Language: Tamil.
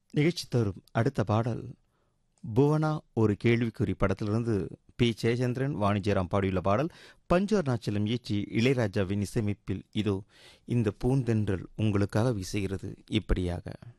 நிகழ்ச்சி தரும் அடுத்த பாடல் புவனா ஒரு கேள்விக்குறி படத்திலிருந்து பி ஜெயச்சந்திரன் வாணிஜராம் பாடியுள்ள பாடல். பஞ்சு அருணாச்சலம் இயற்றி இளையராஜாவின் இசையமைப்பில் இதோ இந்த பூந்தென்றல் உங்களுக்காக வீசுகிறது இப்படியாக.